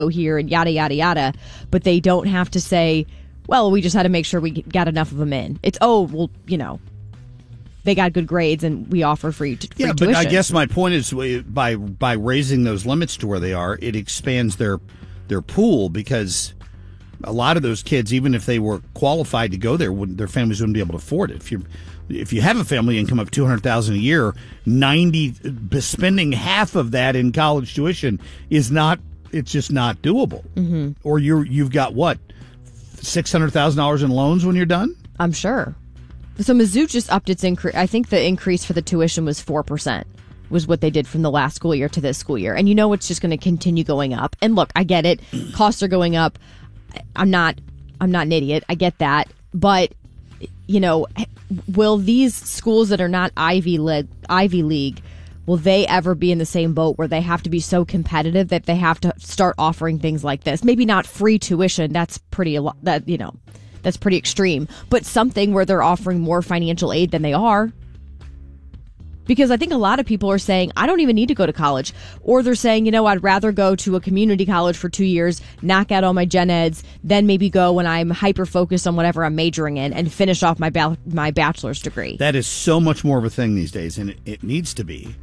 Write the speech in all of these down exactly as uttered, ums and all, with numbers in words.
here and yada, yada, yada. But they don't have to say, well, we just had to make sure we got enough of them in. It's, oh, well, you know, they got good grades and we offer free, t- free yeah, tuition. Yeah, but I guess my point is by by raising those limits to where they are, it expands their their pool, because a lot of those kids, even if they were qualified to go there, wouldn't, their families wouldn't be able to afford it. If you if you have a family income of two hundred thousand dollars a year, ninety spending half of that in college tuition is not, it's just not doable. Mm-hmm. Or you're you've got what, six hundred thousand dollars in loans when you're done? I'm sure. So Mizzou just upped its increase. I think the increase for the tuition was four percent, was what they did from the last school year to this school year. And you know it's just going to continue going up. And look, I get it. Costs are going up. I'm not I'm not an idiot. I get that. But, you know, will these schools that are not Ivy League, Ivy League, will they ever be in the same boat where they have to be so competitive that they have to start offering things like this? Maybe not free tuition. That's pretty, that you know, that's pretty extreme. But something where they're offering more financial aid than they are. Because I think a lot of people are saying, I don't even need to go to college. Or they're saying, you know, I'd rather go to a community college for two years, knock out all my gen eds, then maybe go when I'm hyper-focused on whatever I'm majoring in and finish off my ba- my bachelor's degree. That is so much more of a thing these days, and it, it needs to be.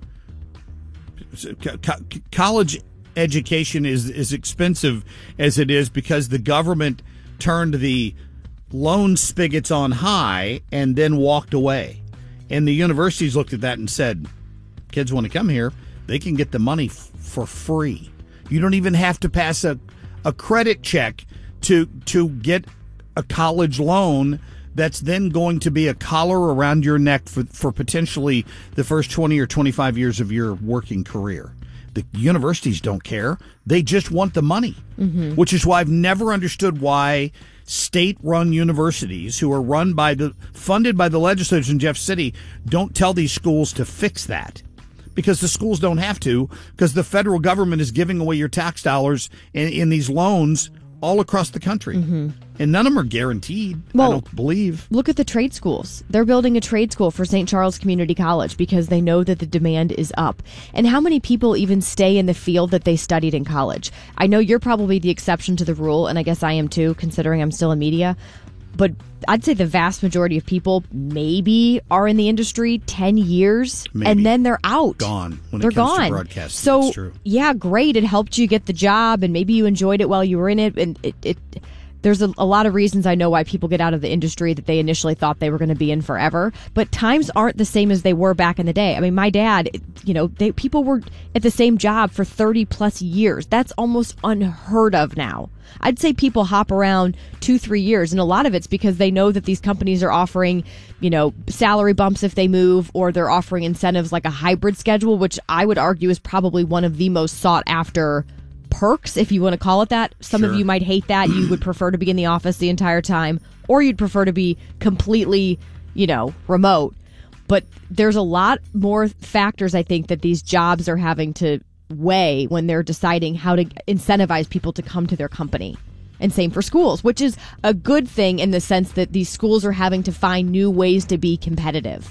Co- college education is as expensive as it is because the government turned the loan spigots on high and then walked away. And the universities looked at that and said, kids want to come here, they can get the money f- for free. You don't even have to pass a, a credit check to to get a college loan that's then going to be a collar around your neck for, for potentially the first twenty or twenty-five years of your working career. The universities don't care. They just want the money, mm-hmm. which is why I've never understood why state-run universities who are run by the funded by the legislators in Jeff City don't tell these schools to fix that, because the schools don't have to, because the federal government is giving away your tax dollars in, in these loans all across the country. Mm-hmm. And none of them are guaranteed, well, I don't believe. Look at the trade schools. They're building a trade school for Saint Charles Community College because they know that the demand is up. And how many people even stay in the field that they studied in college? I know you're probably the exception to the rule, and I guess I am too, considering I'm still in media. But I'd say the vast majority of people maybe are in the industry ten years, maybe. And then they're out. Gone. When they're it comes gone. To broadcasting, so, that's true. Yeah, great. It helped you get the job, and maybe you enjoyed it while you were in it. And it, it there's a, a lot of reasons I know why people get out of the industry that they initially thought they were going to be in forever. But times aren't the same as they were back in the day. I mean, my dad, you know, they, people were at the same job for thirty plus years. That's almost unheard of now. I'd say people hop around two, three years, and a lot of it's because they know that these companies are offering, you know, salary bumps if they move, or they're offering incentives like a hybrid schedule, which I would argue is probably one of the most sought after perks, if you want to call it that. Some Sure. of you might hate that. You would prefer to be in the office the entire time, or you'd prefer to be completely, you know, remote. But there's a lot more factors, I think, that these jobs are having to weigh when they're deciding how to incentivize people to come to their company. And same for schools, which is a good thing in the sense that these schools are having to find new ways to be competitive.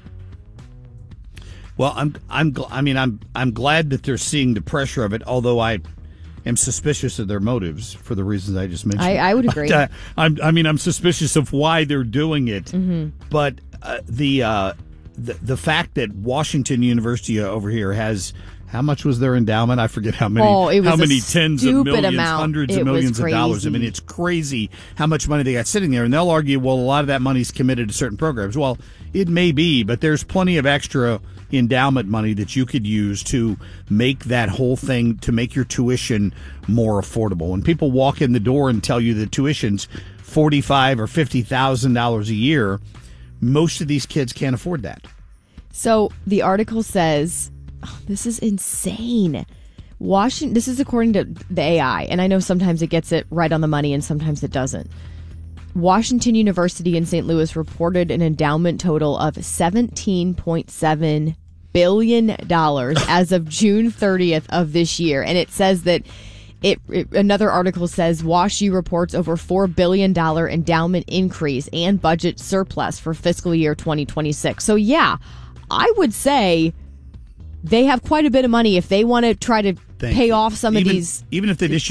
Well, I'm I'm gl- I mean I'm I'm glad that they're seeing the pressure of it, although I am suspicious of their motives for the reasons I just mentioned. I, I would agree. But, uh, I'm, I mean, I'm suspicious of why they're doing it, mm-hmm. but uh, the, uh, the the fact that Washington University over here has. How much was their endowment? I forget how many. Oh, it was how a many tens of millions, amount. hundreds it of millions of dollars. I mean, crazy. it's crazy how much money they got sitting there. And they'll argue, well, a lot of that money's committed to certain programs. Well, it may be, but there's plenty of extra endowment money that you could use to make that whole thing, to make your tuition more affordable. When people walk in the door and tell you the tuition's forty-five thousand or fifty thousand dollars a year, most of these kids can't afford that. So the article says, oh, this is insane. Washington, this is according to the A I, and I know sometimes it gets it right on the money and sometimes it doesn't. Washington University in Saint Louis reported an endowment total of seventeen point seven billion dollars as of June thirtieth of this year. And it says that it, it another article says WashU reports over four billion dollars endowment increase and budget surplus for fiscal year twenty twenty-six. So yeah, I would say they have quite a bit of money if they want to try to Thank pay you. off some even, of these. Even if they just